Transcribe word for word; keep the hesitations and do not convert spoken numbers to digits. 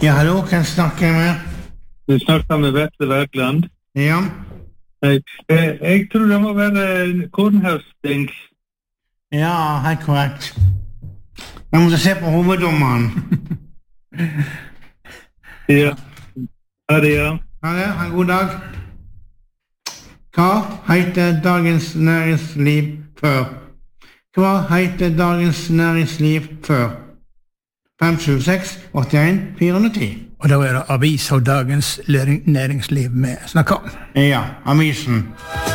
Ja, hallo, kan snakke med? Du snakker med Vetle Werkland. Ja. Hei. Jeg, jeg tror det må være kornhøsting. Ja, helt korrekt. Jeg måtte se på hoveddommeren. Ja. Ha det, ja. Ha det, ha en god dag. Hva heter Dagens Næringsliv før? Hva heter Dagens Næringsliv før? fem sju seks åtte en fire nul ti. Og da er det avis og Dagens Næringsliv med snakker om. Ja, avisen.